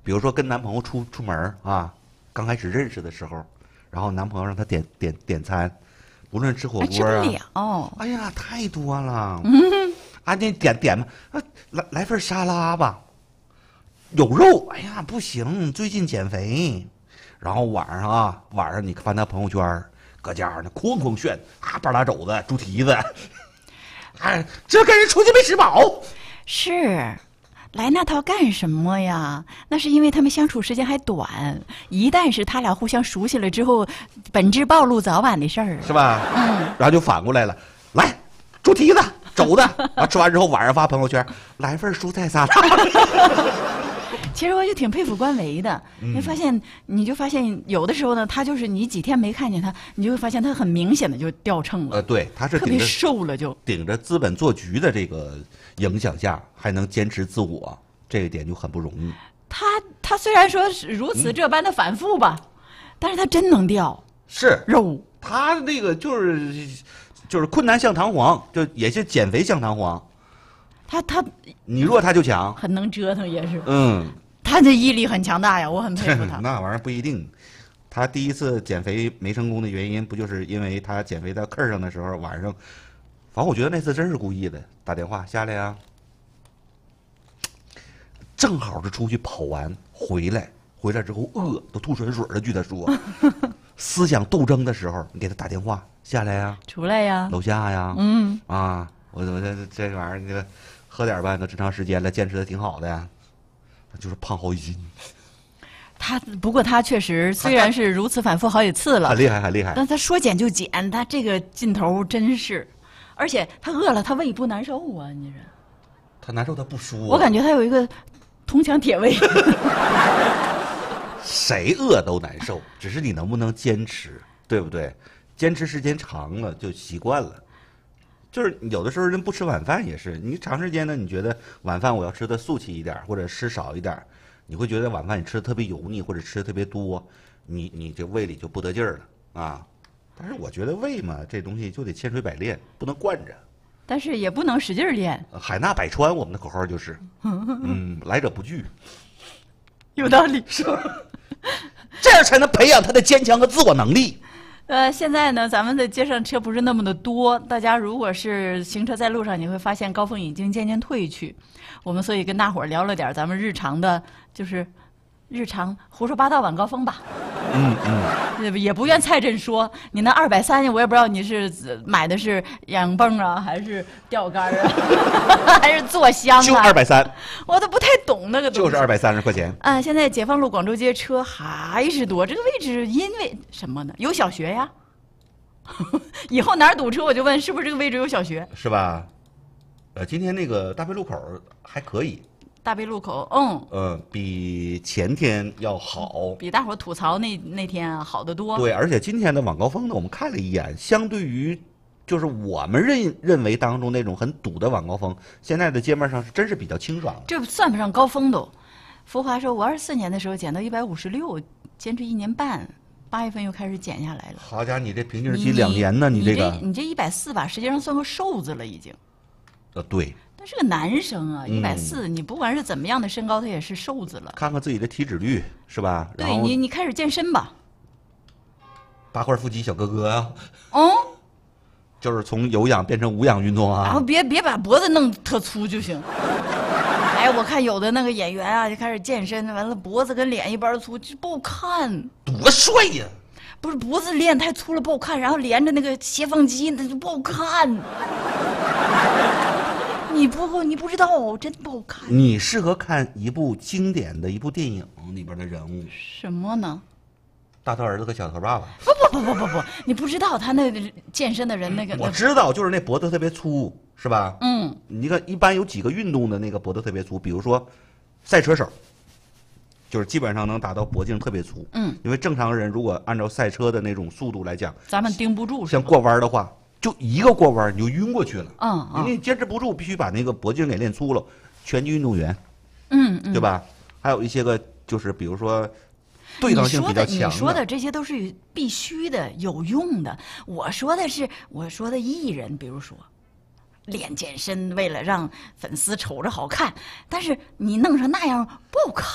比如说跟男朋友出门啊，刚开始认识的时候，然后男朋友让他点餐，无论吃火锅啊， 吃不了。 哎呀，太多了。啊，那点吧，来份沙拉吧，有肉。哎呀，不行，最近减肥。然后晚上你翻他朋友圈，搁家呢哐炫啊，半拉肘子、猪蹄子，哎，这跟人出去没吃饱。 是，来那套干什么呀？那是因为他们相处时间还短，一旦是他俩互相熟悉了之后，本质暴露早晚的事儿， 是吧？然后就反过来了，来猪蹄子、肘子，然后吃完之后晚上发朋友圈，来份蔬菜沙拉。 其实我就挺佩服关维的，你就发现有的时候呢，他就是你几天没看见他，你就会发现他很明显的就掉秤了。 对，他是特别瘦了，就顶着资本做局的这个影响下，还能坚持自我，这一点就很不容易。 他虽然说是如此这般的反复吧，但是他真能掉， 是肉。 他那个就是困难像弹簧，就也是减肥像弹簧。你弱他就强， 很能折腾也是。 他的毅力很强大呀，我很佩服他。 那玩意儿不一定。他第一次减肥没成功的原因，不就是因为他减肥在课上的时候晚上，反正我觉得那次真是故意的，打电话下来呀，正好是出去跑完回来之后饿都吐水了，据他说，思想斗争的时候，你给他打电话下来呀， 出来呀， 楼下呀，我这玩意儿，你喝点吧，都这长时间了，坚持的挺好的呀，就是胖好几斤。 不过他确实虽然是如此反复好几次了， 很厉害，很厉害。 但他说减就减，他这个劲头真是，而且他饿了，他胃不难受啊，你说？ 他难受，他不舒服。 我感觉他有一个铜墙铁胃。 谁饿都难受，只是你能不能坚持，对不对？坚持时间长了就习惯了。就是有的时候人不吃晚饭也是，你长时间呢，你觉得晚饭我要吃的素气一点，或者吃少一点，你会觉得晚饭你吃的特别油腻，或者吃的特别多，你这胃里就不得劲儿了啊。但是我觉得胃嘛，这东西就得千锤百炼，不能惯着。 但是也不能使劲练。 海纳百川，我们的口号就是，来者不拒。 有道理， 是吧？这样才能培养他的坚强和自我能力。 现在呢，咱们的街上车不是那么的多，大家如果是行车在路上，你会发现高峰已经渐渐退去。我们所以跟大伙儿聊了点咱们日常的，就是日常胡说八道晚高峰吧。也不愿蔡振说，你那230，我也不知道你是买的是养泵啊，还是钓竿啊，还是做香啊？ 就230， 我都不太懂那个东西。 就是230块钱。 现在解放路广州街车还是多，这个位置因为什么呢？有小学呀。以后哪儿堵车我就问，是不是这个位置有小学？ 是吧？今天那个大贝路口还可以。 大贝路口， 比前天要好， 比大伙儿吐槽那天啊好得多。 对，而且今天的晚高峰呢，我们看了一眼，相对于就是我们认为当中那种很堵的晚高峰，现在的街面上是真是比较清爽的。 这算不上高峰都。福华说，我24年的时候减到156，坚持1年半，8月份又开始减下来了。 好家伙，你这平均期2年呢？你这 140吧，实际上算个瘦子了已经。 对。 是个男生啊，140，你不管是怎么样的身高，他也是瘦子了。 看看自己的体脂率是吧？ 对你开始健身吧。 8块腹肌小哥哥啊。就是从有氧变成无氧运动啊。 然后别把脖子弄特粗就行。哎，我看有的那个演员啊，就开始健身，完了脖子跟脸一般粗，就不好看。 多帅呀！ 不是脖子练太粗了不好看，然后连着那个斜方肌，那就不好看。你不知道，真不好看。 你适合看一部经典的一部电影里边的人物。 什么呢？ 大头儿子和小头爸爸。 不，你不知道他那个健身的人那个。 我知道，就是那脖子特别粗，是吧？你看一般有几个运动的那个脖子特别粗，比如说赛车手，就是基本上能达到脖颈特别粗。因为正常人如果按照赛车的那种速度来讲， 咱们盯不住。 像过弯的话。就一个过弯你就晕过去了，因为你坚持不住，必须把那个脖颈给练粗了。拳击运动员，对吧？还有一些个就是比如说对抗性比较强的。 你说的这些都是必须的、有用的。我说的艺人，比如说练健身，为了让粉丝瞅着好看，但是你弄成那样不好看。